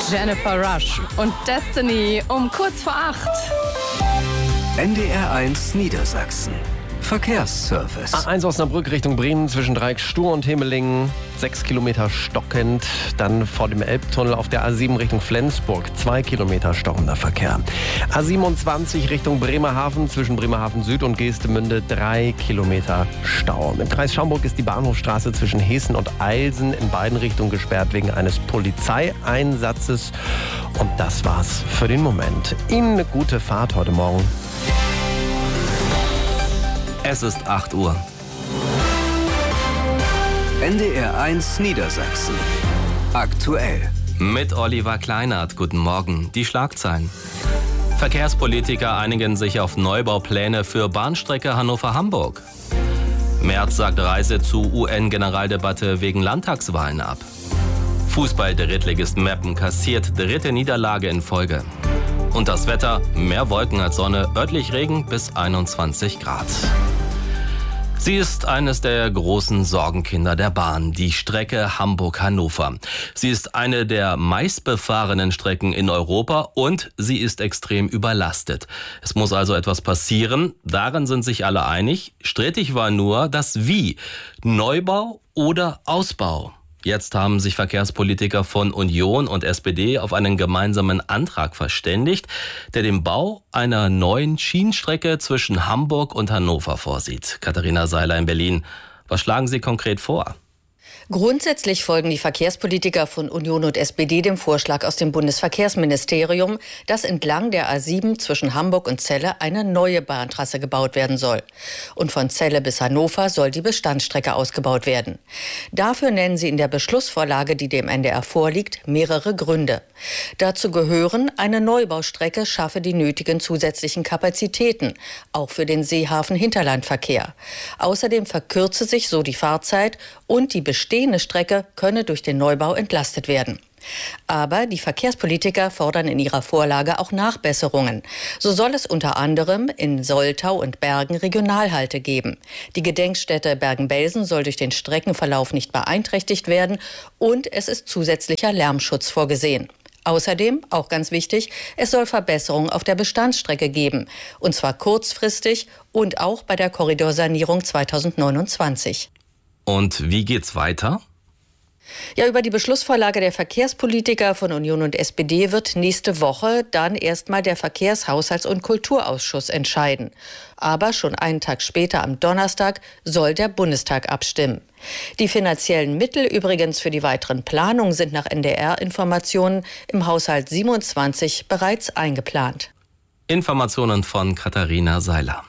Jennifer Rush und Destiny um kurz vor 8. NDR1 Niedersachsen. Verkehrsservice. A1 Osnabrück Richtung Bremen zwischen Dreieck-Stur und Hemelingen. 6 Kilometer stockend. Dann vor dem Elbtunnel auf der A7 Richtung Flensburg. 2 Kilometer stockender Verkehr. A27 Richtung Bremerhaven zwischen Bremerhaven Süd und Geestemünde. 3 Kilometer Stau. Im Kreis Schaumburg ist die Bahnhofstraße zwischen Heßen und Eilsen in beiden Richtungen gesperrt wegen eines Polizeieinsatzes. Und das war's für den Moment. Ihnen eine gute Fahrt heute Morgen. Es ist 8 Uhr. NDR1 Niedersachsen. Aktuell. Mit Oliver Kleinert. Guten Morgen. Die Schlagzeilen. Verkehrspolitiker einigen sich auf Neubaupläne für Bahnstrecke Hannover-Hamburg. Merz sagt Reise zu UN-Generaldebatte wegen Landtagswahlen ab. Fußball-Drittligist Meppen kassiert 3. Niederlage in Folge. Und das Wetter, mehr Wolken als Sonne, örtlich Regen bis 21 Grad. Sie ist eines der großen Sorgenkinder der Bahn, die Strecke Hamburg-Hannover. Sie ist eine der meistbefahrenen Strecken in Europa und sie ist extrem überlastet. Es muss also etwas passieren, daran sind sich alle einig. Strittig war nur das Wie, Neubau oder Ausbau. Jetzt haben sich Verkehrspolitiker von Union und SPD auf einen gemeinsamen Antrag verständigt, der den Bau einer neuen Schienenstrecke zwischen Hamburg und Hannover vorsieht. Katharina Seiler in Berlin. Was schlagen Sie konkret vor? Grundsätzlich folgen die Verkehrspolitiker von Union und SPD dem Vorschlag aus dem Bundesverkehrsministerium, dass entlang der A7 zwischen Hamburg und Celle eine neue Bahntrasse gebaut werden soll. Und von Celle bis Hannover soll die Bestandsstrecke ausgebaut werden. Dafür nennen sie in der Beschlussvorlage, die dem NDR vorliegt, mehrere Gründe. Dazu gehören, eine Neubaustrecke schaffe die nötigen zusätzlichen Kapazitäten, auch für den Seehafen-Hinterlandverkehr. Außerdem verkürze sich so die Fahrzeit und die bestehende Strecke könne durch den Neubau entlastet werden. Aber die Verkehrspolitiker fordern in ihrer Vorlage auch Nachbesserungen. So soll es unter anderem in Soltau und Bergen Regionalhalte geben. Die Gedenkstätte Bergen-Belsen soll durch den Streckenverlauf nicht beeinträchtigt werden und es ist zusätzlicher Lärmschutz vorgesehen. Außerdem, auch ganz wichtig, es soll Verbesserungen auf der Bestandsstrecke geben. Und zwar kurzfristig und auch bei der Korridorsanierung 2029. Und wie geht's weiter? Ja, über die Beschlussvorlage der Verkehrspolitiker von Union und SPD wird nächste Woche dann erstmal der Verkehrs-, Haushalts- und Kulturausschuss entscheiden. Aber schon einen Tag später, am Donnerstag, soll der Bundestag abstimmen. Die finanziellen Mittel übrigens für die weiteren Planungen sind nach NDR-Informationen im Haushalt 27 bereits eingeplant. Informationen von Katharina Seiler.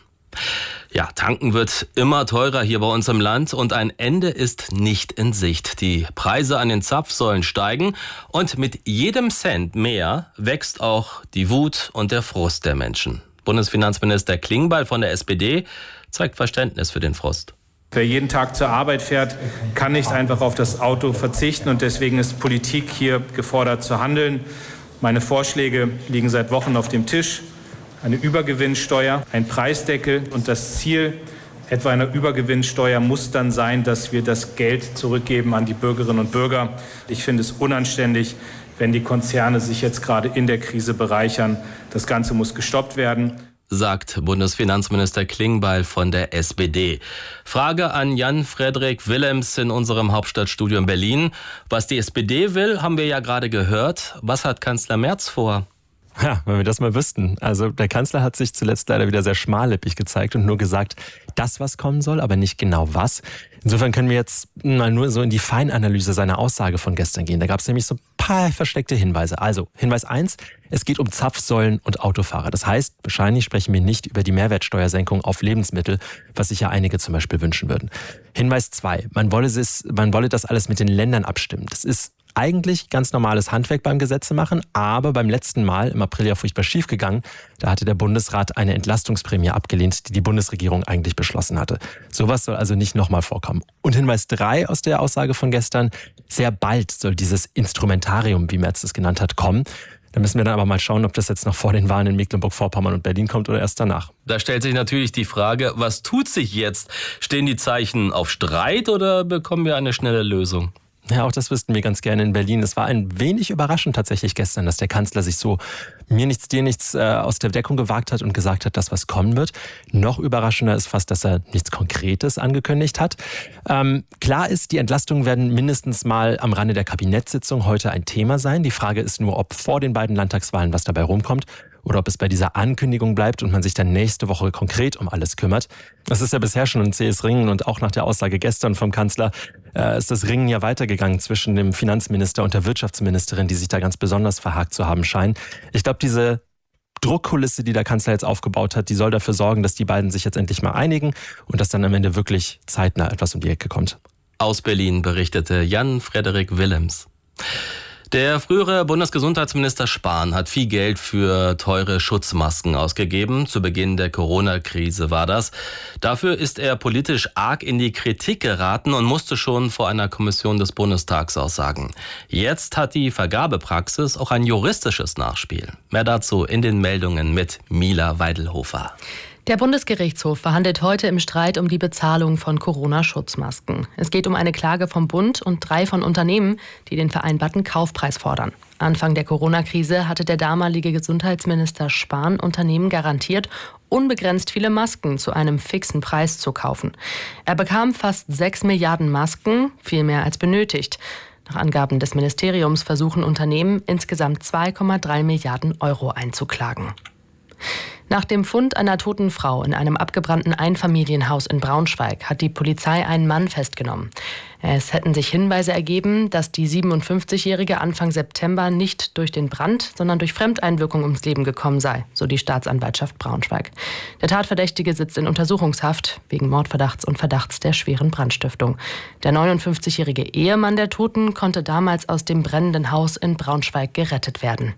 Ja, tanken wird immer teurer hier bei uns im Land und ein Ende ist nicht in Sicht. Die Preise an den Zapfsäulen steigen und mit jedem Cent mehr wächst auch die Wut und der Frust der Menschen. Bundesfinanzminister Klingbeil von der SPD zeigt Verständnis für den Frust. Wer jeden Tag zur Arbeit fährt, kann nicht einfach auf das Auto verzichten und deswegen ist Politik hier gefordert zu handeln. Meine Vorschläge liegen seit Wochen auf dem Tisch. Eine Übergewinnsteuer, ein Preisdeckel und das Ziel etwa einer Übergewinnsteuer muss dann sein, dass wir das Geld zurückgeben an die Bürgerinnen und Bürger. Ich finde es unanständig, wenn die Konzerne sich jetzt gerade in der Krise bereichern. Das Ganze muss gestoppt werden, sagt Bundesfinanzminister Klingbeil von der SPD. Frage an Jan-Frederik Willems in unserem Hauptstadtstudio in Berlin. Was die SPD will, haben wir ja gerade gehört. Was hat Kanzler Merz vor? Ja, wenn wir das mal wüssten. Also der Kanzler hat sich zuletzt leider wieder sehr schmallippig gezeigt und nur gesagt, das, was kommen soll, aber nicht genau was. Insofern können wir jetzt mal nur so in die Feinanalyse seiner Aussage von gestern gehen. Da gab es nämlich so ein paar versteckte Hinweise. Also Hinweis 1, es geht um Zapfsäulen und Autofahrer. Das heißt, wahrscheinlich sprechen wir nicht über die Mehrwertsteuersenkung auf Lebensmittel, was sich ja einige zum Beispiel wünschen würden. Hinweis 2, man wolle das alles mit den Ländern abstimmen. Das ist eigentlich ganz normales Handwerk beim Gesetze machen, aber beim letzten Mal, im April ja furchtbar schief gegangen, da hatte der Bundesrat eine Entlastungsprämie abgelehnt, die die Bundesregierung eigentlich beschlossen hatte. Sowas soll also nicht nochmal vorkommen. Und Hinweis 3 aus der Aussage von gestern, sehr bald soll dieses Instrumentarium, wie Merz es genannt hat, kommen. Da müssen wir dann aber mal schauen, ob das jetzt noch vor den Wahlen in Mecklenburg-Vorpommern und Berlin kommt oder erst danach. Da stellt sich natürlich die Frage, was tut sich jetzt? Stehen die Zeichen auf Streit oder bekommen wir eine schnelle Lösung? Ja, auch das wüssten wir ganz gerne in Berlin. Es war ein wenig überraschend tatsächlich gestern, dass der Kanzler sich so mir nichts, dir nichts aus der Deckung gewagt hat und gesagt hat, dass was kommen wird. Noch überraschender ist fast, dass er nichts Konkretes angekündigt hat. Klar ist, die Entlastungen werden mindestens mal am Rande der Kabinettssitzung heute ein Thema sein. Die Frage ist nur, ob vor den beiden Landtagswahlen was dabei rumkommt oder ob es bei dieser Ankündigung bleibt und man sich dann nächste Woche konkret um alles kümmert. Das ist ja bisher schon ein zähes Ringen und auch nach der Aussage gestern vom Kanzler ist das Ringen ja weitergegangen zwischen dem Finanzminister und der Wirtschaftsministerin, die sich da ganz besonders verhakt zu haben scheinen. Ich glaube, diese Druckkulisse, die der Kanzler jetzt aufgebaut hat, die soll dafür sorgen, dass die beiden sich jetzt endlich mal einigen und dass dann am Ende wirklich zeitnah etwas um die Ecke kommt. Aus Berlin berichtete Jan-Frederik Willems. Der frühere Bundesgesundheitsminister Spahn hat viel Geld für teure Schutzmasken ausgegeben. Zu Beginn der Corona-Krise war das. Dafür ist er politisch arg in die Kritik geraten und musste schon vor einer Kommission des Bundestags aussagen. Jetzt hat die Vergabepraxis auch ein juristisches Nachspiel. Mehr dazu in den Meldungen mit Mila Weidelhofer. Der Bundesgerichtshof verhandelt heute im Streit um die Bezahlung von Corona-Schutzmasken. Es geht um eine Klage vom Bund und 3 von Unternehmen, die den vereinbarten Kaufpreis fordern. Anfang der Corona-Krise hatte der damalige Gesundheitsminister Spahn Unternehmen garantiert, unbegrenzt viele Masken zu einem fixen Preis zu kaufen. Er bekam fast 6 Milliarden Masken, viel mehr als benötigt. Nach Angaben des Ministeriums versuchen Unternehmen, insgesamt 2,3 Milliarden Euro einzuklagen. Nach dem Fund einer toten Frau in einem abgebrannten Einfamilienhaus in Braunschweig hat die Polizei einen Mann festgenommen. Es hätten sich Hinweise ergeben, dass die 57-Jährige Anfang September nicht durch den Brand, sondern durch Fremdeinwirkung ums Leben gekommen sei, so die Staatsanwaltschaft Braunschweig. Der Tatverdächtige sitzt in Untersuchungshaft wegen Mordverdachts und Verdachts der schweren Brandstiftung. Der 59-jährige Ehemann der Toten konnte damals aus dem brennenden Haus in Braunschweig gerettet werden.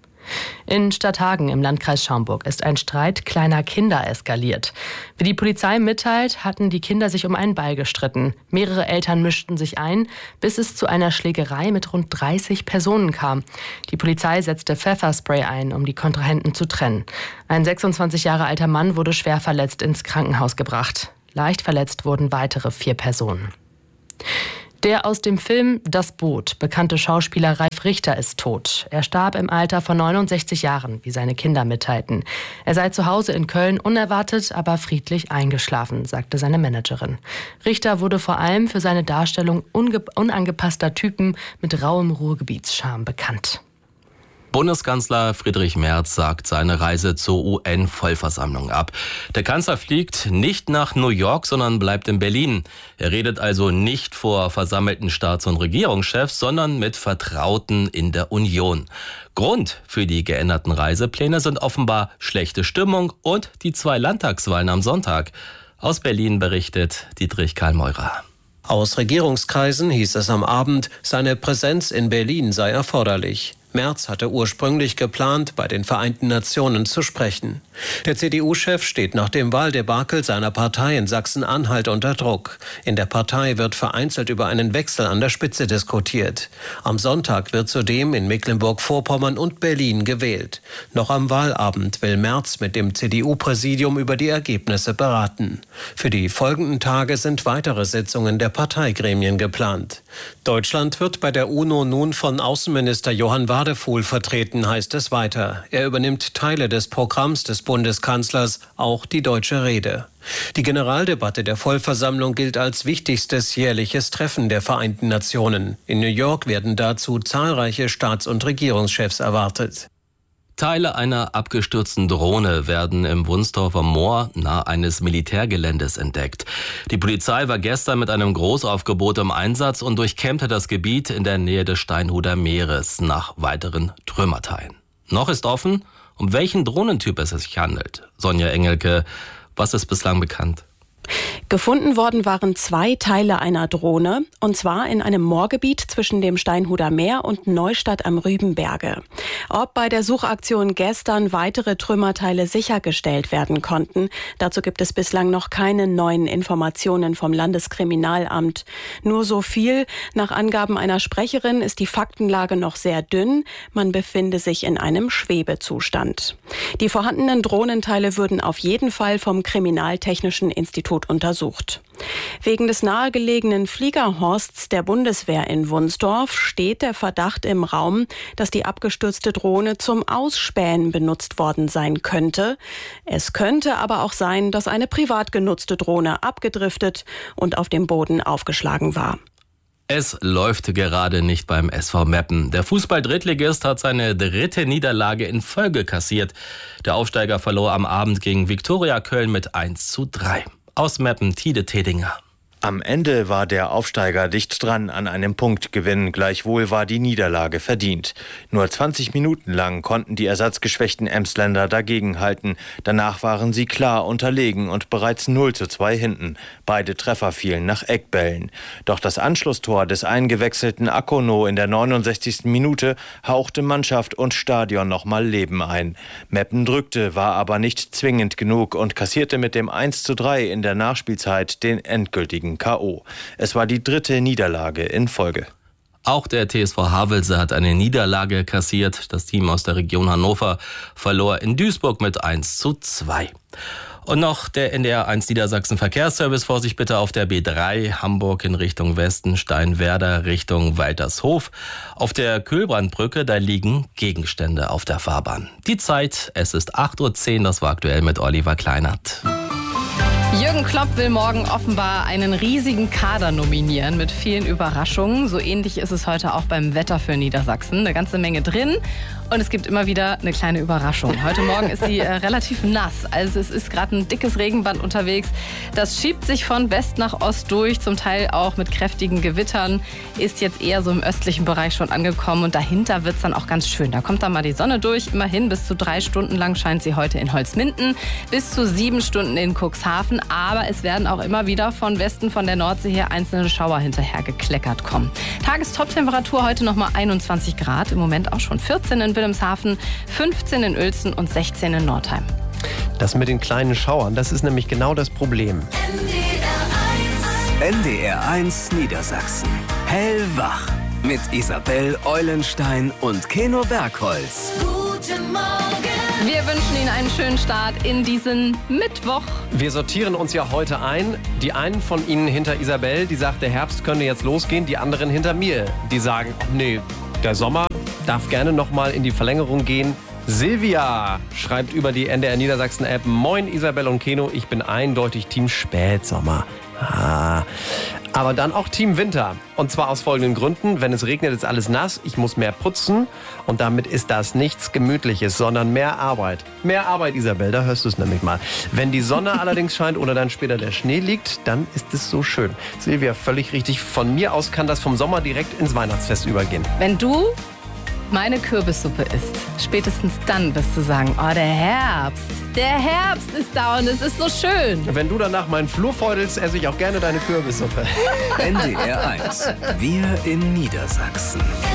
In Stadthagen im Landkreis Schaumburg ist ein Streit kleiner Kinder eskaliert. Wie die Polizei mitteilt, hatten die Kinder sich um einen Ball gestritten. Mehrere Eltern mischten sich ein, bis es zu einer Schlägerei mit rund 30 Personen kam. Die Polizei setzte Pfefferspray ein, um die Kontrahenten zu trennen. Ein 26 Jahre alter Mann wurde schwer verletzt ins Krankenhaus gebracht. Leicht verletzt wurden weitere 4 Personen. Der aus dem Film Das Boot bekannte Schauspieler Ralf Richter ist tot. Er starb im Alter von 69 Jahren, wie seine Kinder mitteilten. Er sei zu Hause in Köln unerwartet, aber friedlich eingeschlafen, sagte seine Managerin. Richter wurde vor allem für seine Darstellung unangepasster Typen mit rauem Ruhrgebietscharme bekannt. Bundeskanzler Friedrich Merz sagt seine Reise zur UN-Vollversammlung ab. Der Kanzler fliegt nicht nach New York, sondern bleibt in Berlin. Er redet also nicht vor versammelten Staats- und Regierungschefs, sondern mit Vertrauten in der Union. Grund für die geänderten Reisepläne sind offenbar schlechte Stimmung und die 2 Landtagswahlen am Sonntag. Aus Berlin berichtet Dietrich Karl-Meurer. Aus Regierungskreisen hieß es am Abend, seine Präsenz in Berlin sei erforderlich. Merz hatte ursprünglich geplant, bei den Vereinten Nationen zu sprechen. Der CDU-Chef steht nach dem Wahldebakel seiner Partei in Sachsen-Anhalt unter Druck. In der Partei wird vereinzelt über einen Wechsel an der Spitze diskutiert. Am Sonntag wird zudem in Mecklenburg-Vorpommern und Berlin gewählt. Noch am Wahlabend will Merz mit dem CDU-Präsidium über die Ergebnisse beraten. Für die folgenden Tage sind weitere Sitzungen der Parteigremien geplant. Deutschland wird bei der UNO nun von Außenminister Johann Wadefuhl vertreten, heißt es weiter. Er übernimmt Teile des Programms des Bundeskanzlers, auch die deutsche Rede. Die Generaldebatte der Vollversammlung gilt als wichtigstes jährliches Treffen der Vereinten Nationen. In New York werden dazu zahlreiche Staats- und Regierungschefs erwartet. Teile einer abgestürzten Drohne werden im Wunsdorfer Moor nahe eines Militärgeländes entdeckt. Die Polizei war gestern mit einem Großaufgebot im Einsatz und durchkämmte das Gebiet in der Nähe des Steinhuder Meeres nach weiteren Trümmerteilen. Noch ist offen, um welchen Drohnentyp es sich handelt. Sonja Engelke, was ist bislang bekannt? Gefunden worden waren 2 Teile einer Drohne, und zwar in einem Moorgebiet zwischen dem Steinhuder Meer und Neustadt am Rübenberge. Ob bei der Suchaktion gestern weitere Trümmerteile sichergestellt werden konnten, dazu gibt es bislang noch keine neuen Informationen vom Landeskriminalamt. Nur so viel: Nach Angaben einer Sprecherin ist die Faktenlage noch sehr dünn, man befinde sich in einem Schwebezustand. Die vorhandenen Drohnenteile würden auf jeden Fall vom Kriminaltechnischen Institut Institut untersucht. Wegen des nahegelegenen Fliegerhorsts der Bundeswehr in Wunsdorf steht der Verdacht im Raum, dass die abgestürzte Drohne zum Ausspähen benutzt worden sein könnte. Es könnte aber auch sein, dass eine privat genutzte Drohne abgedriftet und auf dem Boden aufgeschlagen war. Es läuft gerade nicht beim SV Meppen. Der Fußball-Drittligist hat seine 3. Niederlage in Folge kassiert. Der Aufsteiger verlor am Abend gegen Viktoria Köln mit 1:3. Aus Meppen, Tide Tedinger. Am Ende war der Aufsteiger dicht dran an einem Punktgewinn, gleichwohl war die Niederlage verdient. Nur 20 Minuten lang konnten die ersatzgeschwächten Emsländer dagegenhalten. Danach waren sie klar unterlegen und bereits 0:2 hinten. Beide Treffer fielen nach Eckbällen. Doch das Anschlusstor des eingewechselten Akono in der 69. Minute hauchte Mannschaft und Stadion nochmal Leben ein. Meppen drückte, war aber nicht zwingend genug und kassierte mit dem 1:3 in der Nachspielzeit den endgültigen K.O. Es war die 3. Niederlage in Folge. Auch der TSV Havelse hat eine Niederlage kassiert. Das Team aus der Region Hannover verlor in Duisburg mit 1:2. Und noch der NDR 1 Niedersachsen Verkehrsservice. Vorsicht bitte auf der B3 Hamburg in Richtung Westen, Steinwerder Richtung Waltershof. Auf der Kühlbrandbrücke, da liegen Gegenstände auf der Fahrbahn. Die Zeit, es ist 8:10 Uhr, das war aktuell mit Oliver Kleinert. Jürgen Klopp will morgen offenbar einen riesigen Kader nominieren mit vielen Überraschungen. So ähnlich ist es heute auch beim Wetter für Niedersachsen. Eine ganze Menge drin und es gibt immer wieder eine kleine Überraschung. Heute Morgen ist sie relativ nass. Also es ist gerade ein dickes Regenband unterwegs. Das schiebt sich von West nach Ost durch, zum Teil auch mit kräftigen Gewittern. Ist jetzt eher so im östlichen Bereich schon angekommen und dahinter wird es dann auch ganz schön. Da kommt dann mal die Sonne durch. Immerhin bis zu 3 Stunden lang scheint sie heute in Holzminden, bis zu 7 Stunden in Cuxhaven. Aber es werden auch immer wieder von Westen, von der Nordsee her einzelne Schauer hinterher gekleckert kommen. Tagestoptemperatur heute nochmal 21 Grad, im Moment auch schon 14 in Wilhelmshaven, 15 in Uelzen und 16 in Nordheim. Das mit den kleinen Schauern, das ist nämlich genau das Problem. NDR 1 Niedersachsen. Hellwach. Mit Isabel Eulenstein und Keno Bergholz. Guten Morgen. Wir wünschen Ihnen einen schönen Start in diesen Mittwoch. Wir sortieren uns ja heute ein. Die einen von Ihnen hinter Isabel, die sagt, der Herbst könnte jetzt losgehen. Die anderen hinter mir, die sagen, nee, der Sommer darf gerne noch mal in die Verlängerung gehen. Silvia schreibt über die NDR Niedersachsen App: Moin Isabel und Keno, ich bin eindeutig Team Spätsommer. Aber dann auch Team Winter. Und zwar aus folgenden Gründen. Wenn es regnet, ist alles nass. Ich muss mehr putzen. Und damit ist das nichts Gemütliches, sondern mehr Arbeit. Mehr Arbeit, Isabel, da hörst du es nämlich mal. Wenn die Sonne allerdings scheint oder dann später der Schnee liegt, dann ist es so schön. Silvia, völlig richtig. Von mir aus kann das vom Sommer direkt ins Weihnachtsfest übergehen. Wenn du meine Kürbissuppe isst, spätestens dann wirst du sagen, oh, der Herbst ist da und es ist so schön. Wenn du danach meinen Flur feudelst, esse ich auch gerne deine Kürbissuppe. NDR 1. Wir in Niedersachsen.